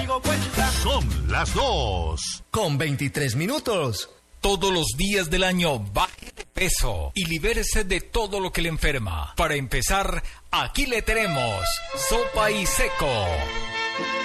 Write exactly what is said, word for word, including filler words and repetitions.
caigo cuenta. Son las dos. Con veintitrés minutos. Todos los días del año baje de peso y libérese de todo lo que le enferma. Para empezar, aquí le tenemos Sopa y Seco.